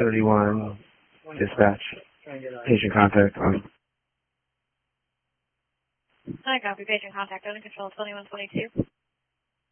31, dispatch, patient contact on. I copy, patient contact, under control 2122.